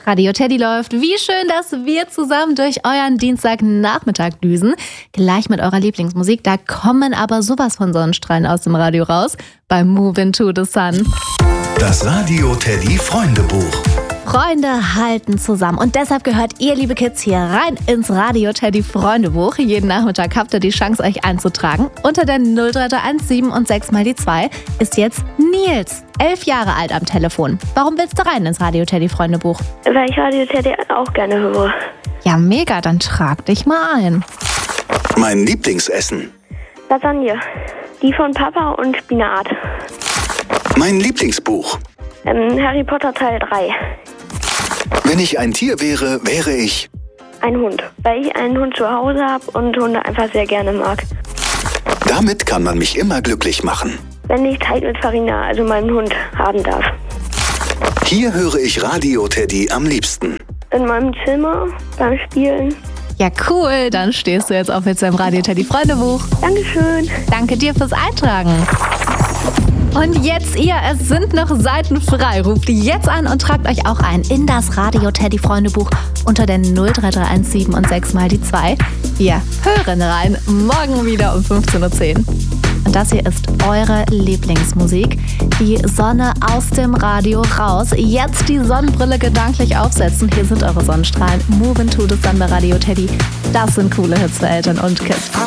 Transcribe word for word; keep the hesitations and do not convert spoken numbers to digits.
Radio Teddy läuft. Wie schön, dass wir zusammen durch euren Dienstagnachmittag düsen. Gleich mit eurer Lieblingsmusik. Da kommen aber sowas von Sonnenstrahlen aus dem Radio raus. Beim Move into the Sun. Das Radio Teddy Freundebuch. Freunde halten zusammen und deshalb gehört ihr, liebe Kids, hier rein ins Radio Teddy Freundebuch. Jeden Nachmittag habt ihr die Chance, euch einzutragen. Unter der null drei drei eins sieben und sechs mal die zwei ist jetzt Nils, elf Jahre alt am Telefon. Warum willst du rein ins Radio Teddy Freundebuch? Weil ich Radio Teddy auch gerne höre. Ja, mega, dann trag dich mal ein. Mein Lieblingsessen. Lasagne. Die von Papa und Spinat. Mein Lieblingsbuch. Ähm, Harry Potter Teil drei. Wenn ich ein Tier wäre, wäre ich... Ein Hund, weil ich einen Hund zu Hause habe und Hunde einfach sehr gerne mag. Damit kann man mich immer glücklich machen. Wenn ich Zeit mit Farina, also meinem Hund, haben darf. Hier höre ich Radio Teddy am liebsten. In meinem Zimmer, beim Spielen. Ja, cool. Dann stehst du jetzt offiziell im Radio Teddy Freundebuch. Dankeschön. Danke dir fürs Eintragen. Und jetzt ihr, es sind noch Seiten frei. Ruft jetzt an und tragt euch auch ein in das Radio Teddy Freundebuch unter der null drei drei eins sieben und sechs mal die zwei. Wir hören rein, morgen wieder um fünfzehn Uhr zehn. Und das hier ist eure Lieblingsmusik. Die Sonne aus dem Radio raus. Jetzt die Sonnenbrille gedanklich aufsetzen. Hier sind eure Sonnenstrahlen. Move into the Sun bei Radio Teddy. Das sind coole Hits für Eltern und Kids.